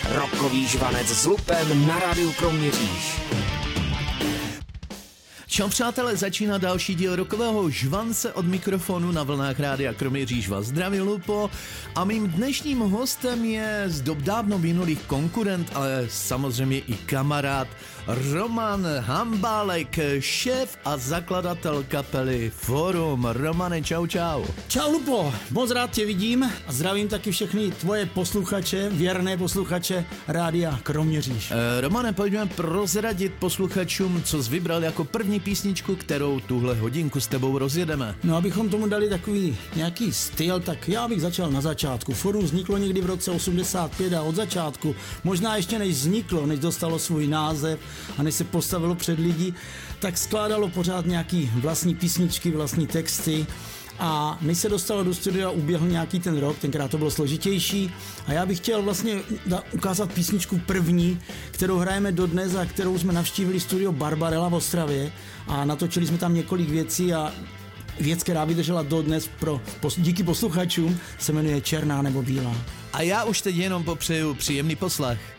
Rockový žvanec s Lupem na rádiu Kroměříž. Čau přátelé, začíná další díl Rockového žvance od mikrofonu na vlnách rádia Kroměříž. Vás zdraví Lupo a mým dnešním hostem je z dob dávno minulých konkurent, ale samozřejmě i kamarád Roman Hambálek, šéf a zakladatel kapely Forum. Romane, čau. Čau Lupo, moc rád tě vidím a zdravím taky všechny tvoje posluchače, věrné posluchače rádia Kroměříž. Romane, pojďme prozradit posluchačům, co jsi vybral jako první písničku, kterou tuhle hodinku s tebou rozjedeme. No, abychom tomu dali takový nějaký styl, tak já bych začal na začátku. Forum vzniklo někdy v roce 85 a od začátku, možná ještě než vzniklo, než dostalo svůj název a než se postavilo před lidi, tak skládalo pořád nějaký vlastní písničky, vlastní texty. A než se dostalo do studia, uběhl nějaký ten rok, tenkrát to bylo složitější a já bych chtěl vlastně ukázat písničku první, kterou hrajeme dodnes a kterou jsme navštívili studio Barbarella v Ostravě a natočili jsme tam několik věcí a věc, která vydržela dodnes díky posluchačům, se jmenuje Černá nebo bílá. A já už teď jenom popřeju příjemný poslech.